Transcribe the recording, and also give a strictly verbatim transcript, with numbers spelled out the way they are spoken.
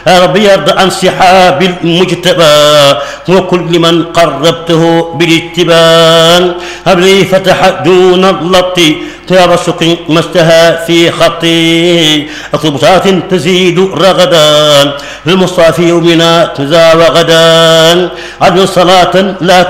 يا رب يرضى عن صحاب المجتبى وكل من قربته بالاتبان. هب لي فتح دون اللط يا رشق ما اشتهى في خطي اطلب ساعة تزيد رغدا للمصطفى يومنا تزا وغدا عدل صلاة لا